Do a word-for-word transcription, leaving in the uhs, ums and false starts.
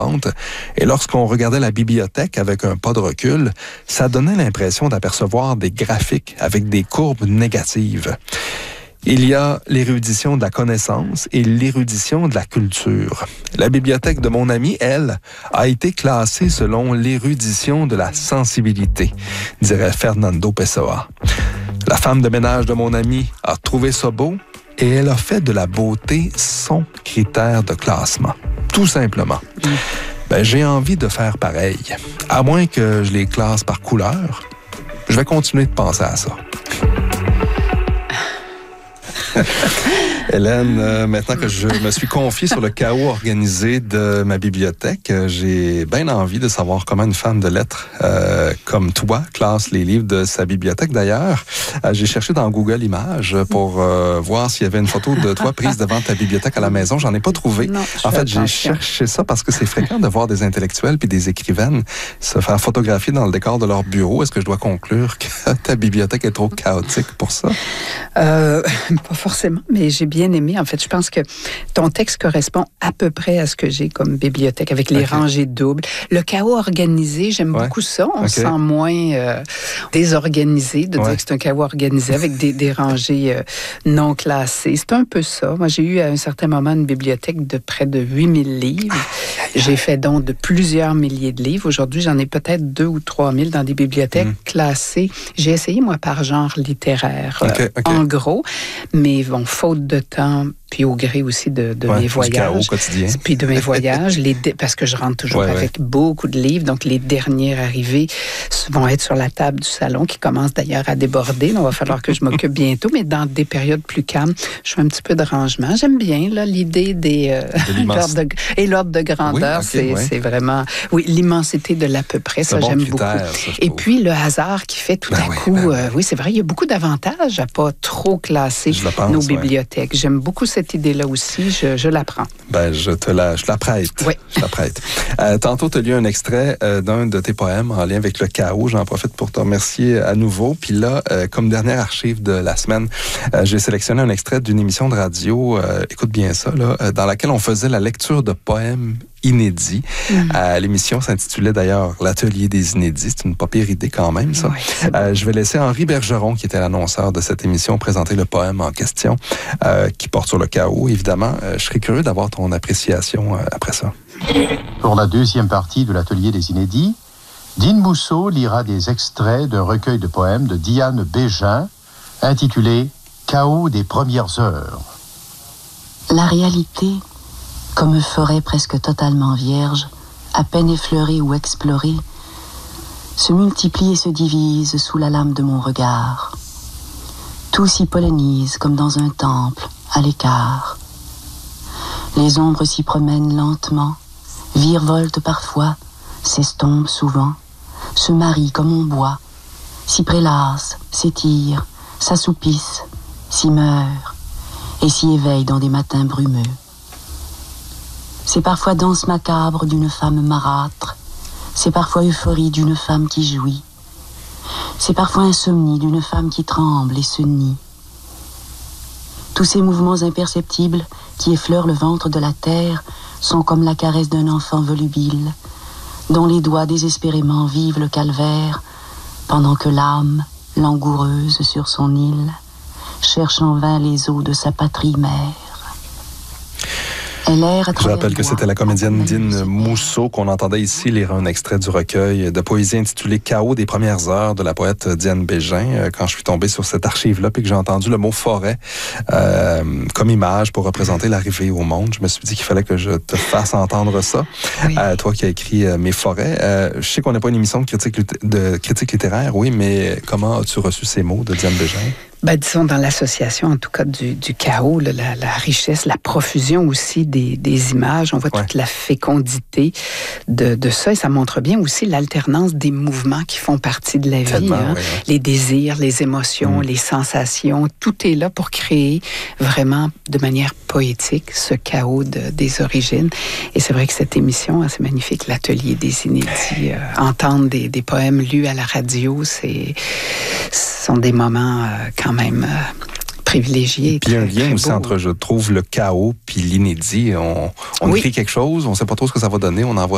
Et lorsqu'on regardait la bibliothèque avec un pas de recul, ça donnait l'impression d'apercevoir des graphiques avec des courbes négatives. Il y a l'érudition de la connaissance et l'érudition de la culture. La bibliothèque de mon ami, elle, a été classée selon l'érudition de la sensibilité, dirait Fernando Pessoa. La femme de ménage de mon ami a trouvé ça beau et elle a fait de la beauté son critère de classement. Tout simplement. Mm. Ben, j'ai envie de faire pareil. À moins que je les classe par couleur, je vais continuer de penser à ça. Hélène, euh, maintenant que je me suis confié sur le chaos organisé de ma bibliothèque, euh, j'ai bien envie de savoir comment une femme de lettres euh, comme toi classe les livres de sa bibliothèque. D'ailleurs, euh, j'ai cherché dans Google Images pour euh, voir s'il y avait une photo de toi prise devant ta bibliothèque à la maison. J'en ai pas trouvé. Non, en fait, j'ai cherché ça parce que c'est fréquent de voir des intellectuels puis des écrivaines se faire photographier dans le décor de leur bureau. Est-ce que je dois conclure que ta bibliothèque est trop chaotique pour ça? Euh, pas forcément, mais j'ai bien aimé. En fait, je pense que ton texte correspond à peu près à ce que j'ai comme bibliothèque, avec les okay. rangées doubles. Le chaos organisé, j'aime ouais. beaucoup ça. On okay. se sent moins euh, désorganisé de ouais. dire que c'est un chaos organisé avec des, des rangées euh, non classées. C'est un peu ça. Moi, j'ai eu à un certain moment une bibliothèque de près de huit mille livres. J'ai fait don de plusieurs milliers de livres. Aujourd'hui, j'en ai peut-être deux ou trois mille dans des bibliothèques mm. classées. J'ai essayé, moi, par genre littéraire, okay, okay. en gros. Mais bon, faute de temps, puis au gré aussi de, de ouais, mes voyages. Chaos quotidien. Puis de mes voyages, les dé- parce que je rentre toujours ouais, avec ouais. beaucoup de livres, donc les derniers arrivés vont être sur la table du salon, qui commence d'ailleurs à déborder. Il va falloir que je m'occupe bientôt, mais dans des périodes plus calmes, je fais un petit peu de rangement. J'aime bien là, l'idée des... Euh, de l'ordre de, et l'ordre de grandeur, oui, okay, c'est, ouais. c'est vraiment... Oui, l'immensité de l'à peu près, c'est ça, bon j'aime critère, beaucoup. Ça, et puis, le hasard qui fait tout ben à oui, coup... Ben euh, oui, c'est vrai, il y a beaucoup d'avantages à pas trop classer pense, nos bibliothèques. Ouais. J'aime beaucoup cette idée-là aussi, je, je la prends. Ben, je te la, je la prête. Oui. Je la prête. Euh, tantôt, tu as lu un extrait euh, d'un de tes poèmes en lien avec le chaos. J'en profite pour te remercier à nouveau. Puis là, euh, comme dernière archive de la semaine, euh, j'ai sélectionné un extrait d'une émission de radio, euh, écoute bien ça, là, euh, dans laquelle on faisait la lecture de poèmes inédits. Mmh. Euh, l'émission s'intitulait d'ailleurs l'Atelier des inédits. C'est une pas pire idée quand même, ça. Oui, euh, je vais laisser Henri Bergeron, qui était l'annonceur de cette émission, présenter le poème en question, euh, qui porte sur le chaos, évidemment. Euh, je serais curieux d'avoir ton appréciation euh, après ça. Pour la deuxième partie de l'Atelier des inédits, Dean Mousseau lira des extraits d'un recueil de poèmes de Diane Bégin, intitulé « Chaos des premières heures ». La réalité, comme une forêt presque totalement vierge, à peine effleurée ou explorée, se multiplie et se divise sous la lame de mon regard. Tout s'y pollinise comme dans un temple, à l'écart. Les ombres s'y promènent lentement, virevoltent parfois, s'estompent souvent, se marient comme on boit, s'y prélassent, s'étirent, s'assoupissent, s'y meurent et s'y éveillent dans des matins brumeux. C'est parfois danse macabre d'une femme marâtre, c'est parfois euphorie d'une femme qui jouit, c'est parfois insomnie d'une femme qui tremble et se nie. Tous ces mouvements imperceptibles qui effleurent le ventre de la terre sont comme la caresse d'un enfant volubile, dont les doigts désespérément vivent le calvaire, pendant que l'âme, langoureuse sur son île, cherche en vain les eaux de sa patrie mère. Je rappelle que c'était la comédienne Dean Mousseau qu'on entendait ici lire un extrait du recueil de poésie intitulé « Chaos des premières heures » de la poète Diane Bégin. Quand je suis tombé sur cette archive-là puis que j'ai entendu le mot « forêt euh, » comme image pour représenter l'arrivée au monde, je me suis dit qu'il fallait que je te fasse entendre ça. Oui. Euh, toi qui as écrit euh, « Mes forêts euh, ». Je sais qu'on n'est pas une émission de critique, de critique littéraire, oui, mais comment as-tu reçu ces mots de Diane Bégin? Ben, disons, dans l'association, en tout cas, du, du chaos, là, la, la richesse, la profusion aussi des, des images. On voit ouais. toute la fécondité de, de ça. Et ça montre bien aussi l'alternance des mouvements qui font partie de la vie. Hein. Ouais, ouais. Les désirs, les émotions, mmh. les sensations. Tout est là pour créer vraiment de manière poétique ce chaos de, des origines. Et c'est vrai que cette émission, c'est magnifique, l'Atelier des inédits. Euh, entendre des, des poèmes lus à la radio, c'est... Ce sont des moments euh, quand même euh, privilégiés. Puis il y a un lien aussi entre, je trouve, le chaos puis l'inédit. On, on oui. écrit quelque chose, on ne sait pas trop ce que ça va donner, on envoie